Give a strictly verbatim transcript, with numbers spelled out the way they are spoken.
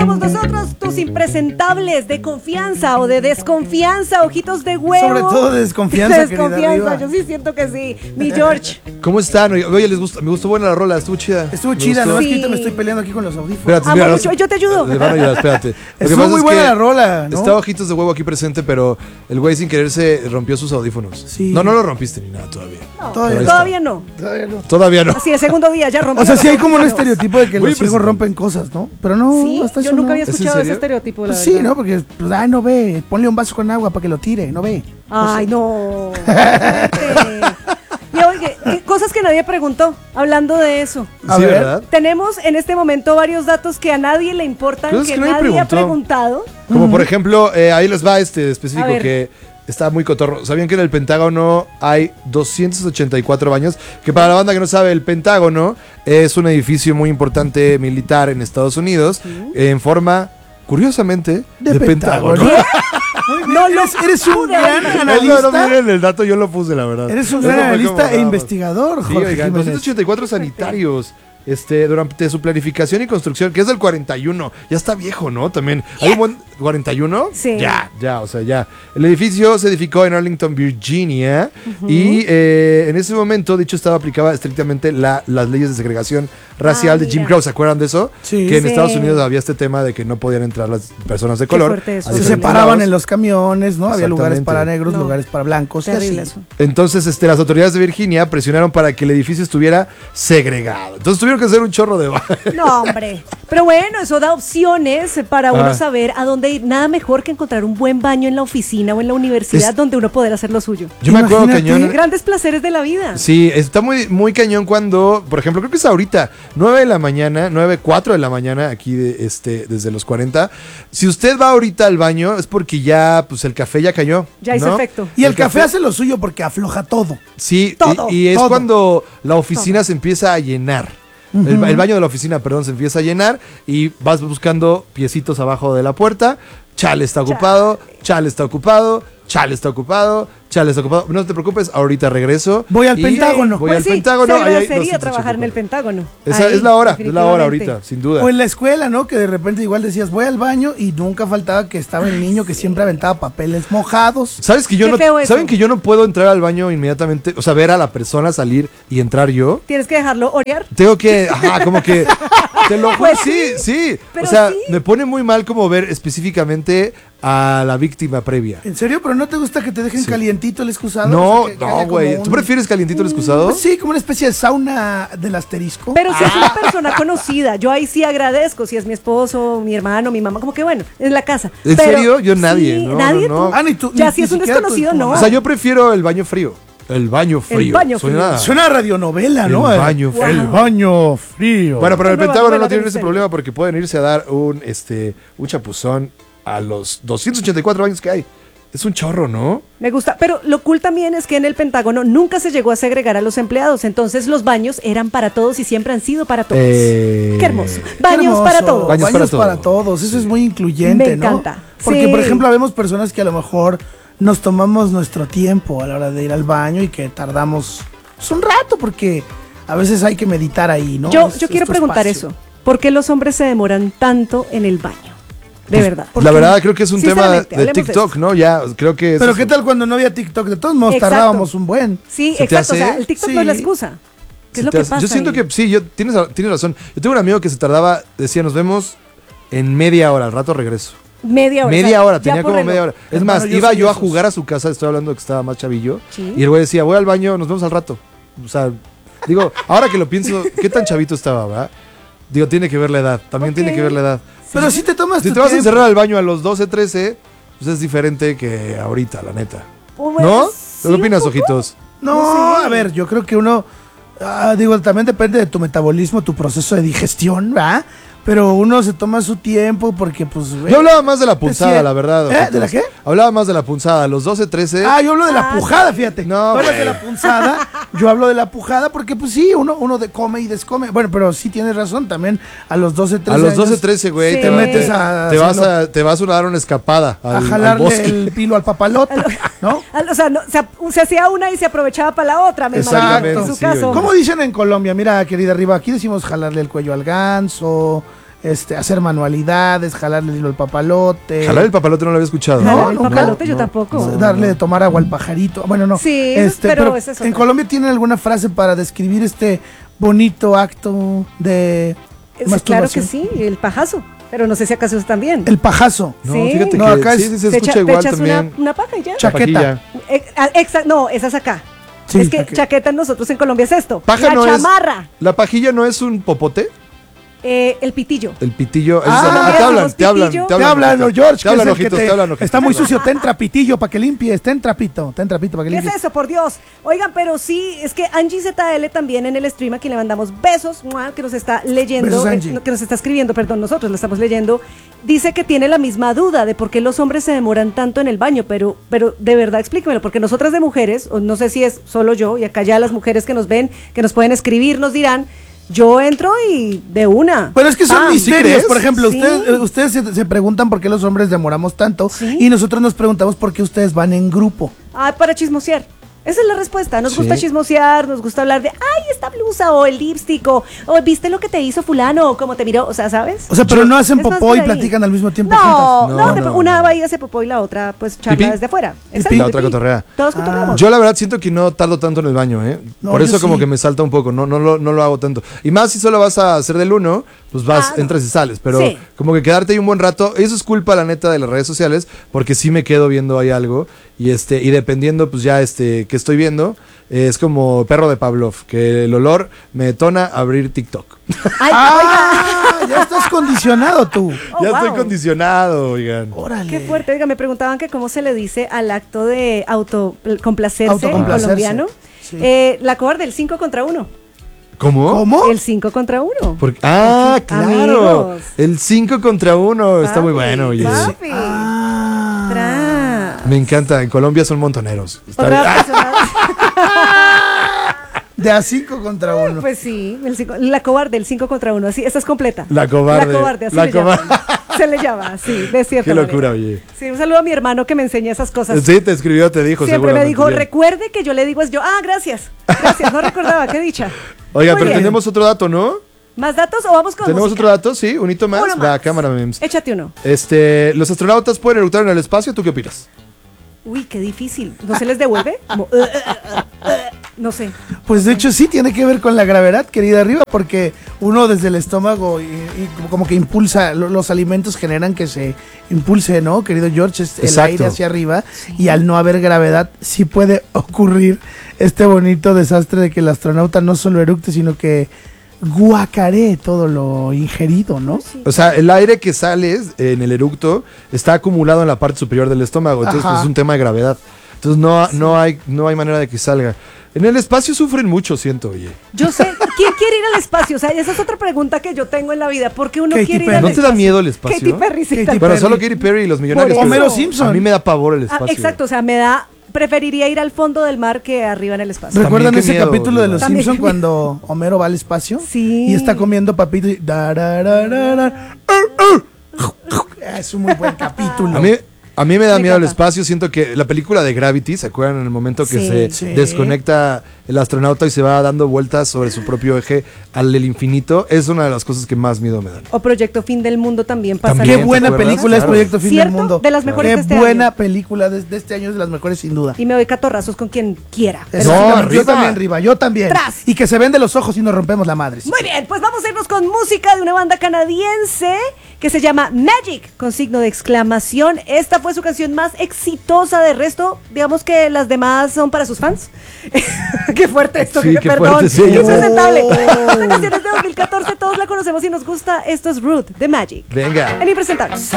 somos nosotros, tus impresentables de confianza o de desconfianza, ojitos de huevo. Sobre todo de desconfianza, de desconfianza, yo sí siento que sí. Mi George. ¿Cómo están? Oye, les gustó, me gustó buena la rola, estuvo chida. Estuvo chida, ¿no? nomás Sí. que ahorita me estoy peleando aquí con los audífonos. Espérate, Ah, mira, bueno, los- yo, yo te ayudo. Les van a ayudar, espérate. Lo que Estuvo pasa muy es buena que la rola, ¿no? Estaba Ojitos de Huevo aquí presente, pero el güey sin querer se rompió sus audífonos. Sí. No, no lo rompiste ni nada todavía. No, Todavía está. todavía no. Todavía no. Todavía no. Así, el segundo día ya rompió. O sea, sí hay los como un órganos. estereotipo de que Muy los ciegos impresionante. rompen cosas, ¿no? Pero no, Sí, hasta yo eso nunca no. había ¿Es en escuchado ese serio? estereotipo, la Pues sí, verdad. ¿no? Porque, pues, ay, no ve, ponle un vaso con agua para que lo tire, no ve. Ay, no. Fuerte. Y oye, ¿qué cosas que nadie preguntó, hablando de eso. A Sí, ver. ¿verdad? Tenemos en este momento varios datos que a nadie le importan, Cosas que, que nadie nadie ha preguntó. preguntado. Como por ejemplo, eh, ahí les va este específico A ver. que está muy cotorro. ¿Sabían que en el Pentágono hay doscientos ochenta y cuatro baños? Que para la banda que no sabe, el Pentágono es un edificio muy importante militar en Estados Unidos, en forma, curiosamente, De de, Pentágono. Pentágono. No lo Eres, eres un pude gran imaginar. No, no, analista. miren el dato, yo lo puse, la verdad. Eres un Eso gran fue como analista e raro. investigador, Sí, Jorge oigan, Jiménez. doscientos ochenta y cuatro sanitarios. Este, durante su planificación y construcción, que es del cuarenta y uno, ya está viejo, ¿no? También. ¿Hay un buen cuarenta y uno? Sí. Ya, ya, o sea, ya. El edificio se edificó en Arlington, Virginia, y eh, en ese momento, dicho estado, aplicaba estrictamente la- las leyes de segregación racial Ah, de Jim mira. Crow. ¿Se acuerdan de eso? Sí. Que en Sí. Estados Unidos había este tema de que no podían entrar las personas de color. fuerte eso. a Se diferentes separaban lados. en los camiones, ¿no? Había lugares Exactamente. para negros, No. lugares para blancos. y Terrible así. eso. Entonces, este, las autoridades de Virginia presionaron para que el edificio estuviera segregado. Entonces tuvieron que hacer un chorro de... No, hombre. Pero bueno, eso da opciones para uno Ah. saber a dónde ir. Nada mejor que encontrar un buen baño en la oficina o en la universidad Es- donde uno poder hacer lo suyo. Yo me acuerdo Imagínate. cañón. Grandes placeres de la vida. Sí, está muy, muy cañón cuando, por ejemplo, creo que es ahorita, nueve de la mañana, nueve, cuatro de la mañana, aquí de, este, desde los cuarenta. Si usted va ahorita al baño, es porque ya, pues el café ya cayó. Ya hizo ¿no? efecto. Y el café hace lo suyo porque afloja todo. Sí, Todo, y, y es todo. cuando la oficina se empieza a llenar. El, ba- el baño de la oficina, perdón, se empieza a llenar y vas buscando piecitos abajo de la puerta. Chale está ocupado, chale está ocupado, chale está ocupado, chale está ocupado. No te preocupes, ahorita regreso. Voy al y Pentágono. Voy Pues al sí, Pentágono. se ahí hay agradecería doscientos trabajar en el ochenta y cuatro. Pentágono. Esa Ahí, es la hora, es la hora definitivamente. ahorita, sin duda. O en la escuela, ¿no? Que de repente igual decías, voy al baño y nunca faltaba que estaba el niño que siempre aventaba papeles mojados. ¿Sabes que yo Qué no, feo eso. ¿Saben que yo no puedo entrar al baño inmediatamente? O sea, ver a la persona salir y entrar yo. Tienes que dejarlo orear. Tengo que, ajá, como que, te lo juro, Pues sí, sí, sí. pero O sea, sí. me pone muy mal como ver específicamente a la víctima previa. ¿En serio? ¿Pero no te gusta que te dejen Sí. calientito el excusado? No, O sea, que- que no, haya como güey. un- ¿Tú prefieres calientito el excusado? Pues sí, como una especie de sauna del asterisco. Pero si es Ah. una persona conocida, yo ahí sí agradezco. Si es mi esposo, mi hermano, mi mamá, como que bueno, en la casa. ¿En Pero serio? Yo nadie, sí, no, nadie. no, no. tú. Ah, ni tú- Ya ni- si ni es un siquiera tu- desconocido, tu no. mamá. O sea, yo prefiero el baño frío. El baño frío. baño Suena- frío. Suena a radionovela, ¿no? El baño Wow. frío. El baño frío. Bueno, pero en el Nueva Pentágono novela no tienen de ese misterio. problema porque pueden irse a dar un, este, un chapuzón a los doscientos ochenta y cuatro baños que hay. Es un chorro, ¿no? Me gusta, pero lo cool también es que en el Pentágono nunca se llegó a segregar a los empleados, entonces los baños eran para todos y siempre han sido para todos. Eh, Qué hermoso. Qué Baños hermoso. para todos. Baños Baños, para para, todos. todos. Eso es muy incluyente, Me ¿no? encanta. Porque, Sí. por ejemplo, vemos personas que a lo mejor nos tomamos nuestro tiempo a la hora de ir al baño y que tardamos pues, un rato porque a veces hay que meditar ahí, ¿no? Yo, Es- yo es quiero tu preguntar espacio. eso. ¿Por qué los hombres se demoran tanto en el baño? De Pues, verdad. ¿Por La qué? verdad, creo que es un tema Sinceramente, de hablemos de TikTok, eso. ¿no? Ya, creo que es Pero eso. ¿qué tal cuando no había TikTok? De todos modos Exacto. tardábamos un buen. Sí, ¿Se te exacto. O sea, hace? el TikTok no es la Sí. excusa. ¿Qué Se es lo te que hace- pasa? Yo siento ahí? que sí, yo tienes, tienes razón. Yo tengo un amigo que se tardaba, decía, nos vemos en media hora, al rato regreso. Media hora. Media o sea, hora, ya tenía por como reloj. media hora. Es Hermano, más, yo iba soy yo a esos. jugar a su casa, estoy hablando de que estaba más chavillo, Sí. y el güey decía, voy al baño, nos vemos al rato. O sea, digo, ahora que lo pienso, ¿qué tan chavito estaba, va? Digo, tiene que ver la edad, también Ok. tiene que ver la edad. Pero si te tomas Si tu te vas a tiempo. encerrar al baño a los doce, trece, pues es diferente que ahorita, la neta. Pues, ¿No? sí, ¿Qué opinas, un poco. ojitos? No, No sé. a ver, yo creo que uno, ah, digo, también depende de tu metabolismo, tu proceso de digestión, ¿verdad? Pero uno se toma su tiempo porque, pues, güey. Yo hablaba más de la punzada, Decía- la verdad. ¿Eh? ojitos. ¿De la qué? Hablaba más de la punzada, a los doce, trece. Ah, yo hablo de la Ah, pujada, fíjate. No, Tú hablas güey. de la punzada, yo hablo de la pujada porque, pues sí, uno, uno de come y descome. Bueno, pero sí tienes razón, también a los doce, trece A los años, doce, trece, güey. Sí. Te, Te metes a Te vas hacerlo- a, te vas a dar una escapada al, a al jalarle bosque. el pilo al papalote, ¿no? Al- O sea, no, se, ap- se hacía una y se aprovechaba para la otra, me imagino, Exactamente, en su sí, caso. oye. ¿Cómo dicen en Colombia? Mira, querida arriba, aquí decimos jalarle el cuello al ganso, este, hacer manualidades, jalarle el hilo al papalote. Jalar el papalote no lo había escuchado. No, Jalar el nunca. papalote yo No, tampoco. no. Darle de tomar agua al pajarito. Bueno, no. Sí, eso es- este, pero esa es en otra. Colombia tienen alguna frase para describir este bonito acto de Es- masturbación. claro que sí, el pajazo. Pero no sé si acaso es también. El pajazo. No, Sí. fíjate No, que acá sí, es- sí, se Te escucha echa- te igual echas también. Una, una paja y ya. Cha- chaqueta. Pajilla. Eh, ah, exa- no, esa es acá. Sí, es que chaqueta. chaqueta nosotros en Colombia es esto. Paja la no es- chamarra. ¿La pajilla no es un popote? Eh, el pitillo. El pitillo. Ah, es- mira, te hablan, somos te hablan, pitillo. te Te hablan. hablan, ojitos. George, Te que hablan es el que ojitos, te- te hablan ojitos. está muy sucio, ten trapitillo para que limpies, ten trapito, ten trapito para que ¿Qué es limpies. eso, por Dios? Oigan, pero sí, es que Angie Z L también en el stream, a quien le mandamos besos, ¡mua!, que nos está leyendo, Besos, eh, Angie. que nos está escribiendo, perdón, nosotros lo estamos leyendo, dice que tiene la misma duda de por qué los hombres se demoran tanto en el baño, pero, pero de verdad explíquemelo, porque nosotras de mujeres, o no sé si es solo yo, y acá ya las mujeres que nos ven, que nos pueden escribir, nos dirán, yo entro y de una. Pero es que son ¡Pam! misterios. crees? Por ejemplo, Sí. ustedes, eh, ustedes se, se preguntan por qué los hombres demoramos tanto Sí. y nosotros nos preguntamos por qué ustedes van en grupo. Ah, para chismosear. Esa es la respuesta. Nos Sí. gusta chismosear, nos gusta hablar de, ay, esta blusa o el lipstick o, o viste lo que te hizo fulano o cómo te miró, o sea, ¿sabes? O sea, pero no hacen Es más popó y por ahí. platican al mismo tiempo No, juntas. no, No, de- no, una no. va y hace popó y la otra pues charla Pipí. desde fuera. Pipí. La otra cotorrea. Todos cotorreamos. Yo la verdad siento que no tardo tanto en el baño, ¿eh? No, Por yo eso como sí. que me salta un poco, no, no, lo, no lo hago tanto. Y más si solo vas a hacer del uno, pues vas, Ah, no. entras y sales. Pero Sí. como que quedarte ahí un buen rato, eso es culpa, la neta, de las redes sociales, porque sí me quedo viendo ahí algo. Y este, y dependiendo, pues ya este, que estoy viendo, eh, es como perro de Pavlov, que el olor me detona abrir TikTok. Ay, Ah, ya estás condicionado tú. Oh, ya estoy wow. condicionado, oigan. Órale. qué fuerte. Oiga, me preguntaban que cómo se le dice al acto de autocomplacerse en Autocomplacerse. colombiano. Sí. Eh, la cobarde, el cinco contra uno. ¿Cómo? ¿Cómo? El cinco contra uno. Porque- ah, Porque- claro. amigos. El cinco contra uno está muy Papi, bueno, oye. papi. Ah. Tras. Me encanta. En Colombia son montoneros. Está Otra bien. persona- De a cinco contra uno. Pues sí, el cinco- la cobarde, el cinco contra uno, así, esta es completa. La cobarde. La cobarde, así La le cobar- llaman. Se le llama, sí, de cierta Qué manera. locura, oye. Sí, un saludo a mi hermano que me enseña esas cosas. Sí, te escribió, te dijo. Siempre me seguramente, dijo, bien. recuerde que yo le digo es yo, ah, gracias, gracias, no recordaba, qué dicha. Oiga, Muy pero bien. tenemos otro dato, ¿no? ¿Más datos o vamos con ¿Tenemos música? otro dato? Sí, un hito más. Uno Va, más. cámara, memes. Échate uno. Este, los astronautas pueden eructar en el espacio, ¿tú qué opinas? Uy, qué difícil. ¿No se les devuelve? Como, uh, uh, uh, uh, no sé. Pues de hecho sí tiene que ver con la gravedad, querida arriba, porque uno desde el estómago y, y como que impulsa, lo- los alimentos generan que se impulse, ¿no, querido George? Es el Exacto. aire hacia arriba y al no haber gravedad sí puede ocurrir este bonito desastre de que el astronauta no solo eructe, sino que guacaree todo lo ingerido, ¿no? O sea, el aire que sale en el eructo está acumulado en la parte superior del estómago. Entonces, Ajá. pues, es un tema de gravedad. Entonces, no, no, hay, no hay manera de que salga. En el espacio sufren mucho, siento, oye. Yo sé, ¿quién quiere ir al espacio? O sea, esa es otra pregunta que yo tengo en la vida. ¿Por qué uno Katy quiere ir Perry. al ¿No te da espacio? miedo el espacio? Katy Perry, sí, Katy tal- Pero Perry. solo Katy Perry y los millonarios. Por pero Homero Simpson. A mí me da pavor el Ah, espacio. exacto, o sea, me da, preferiría ir al fondo del mar que arriba en el espacio. También ¿Recuerdan qué ese miedo, capítulo de Riva. Los También Simpson qué cuando Homero va al espacio? Sí. Y está comiendo papitos y... darararara, ur, ur. Es un muy buen capítulo. A mí, a mí me da Me miedo el encanta. espacio. Siento que la película de Gravity, ¿se acuerdan? En el momento que Sí. se Sí. desconecta el astronauta y se va dando vueltas sobre su propio eje al del infinito, es una de las cosas que más miedo me dan. O Proyecto Fin del Mundo también pasa. También, Qué ¿te buena acuerdas? película es Claro. Proyecto Fin ¿Cierto? del Mundo. De las mejores Qué de este buena año. película de, de este año, es de las mejores sin duda. Y me doy catorrazos con quien quiera. Eso No, sí, también, yo arriba. también, Riva, yo también. Tras. Y que se ven de los ojos y nos rompemos la madre. Muy bien, pues vamos a irnos con música de una banda canadiense que se llama Magic, con signo de exclamación. Esta fue su canción más exitosa. De resto, digamos que las demás son para sus fans. Qué fuerte esto, Sí, que- qué perdón. fuerte, sí. Impresentable. Oh. Esta canción es de dos mil catorce, todos la conocemos y nos gusta. Esto es Root de Magic. Venga. En Impresentables.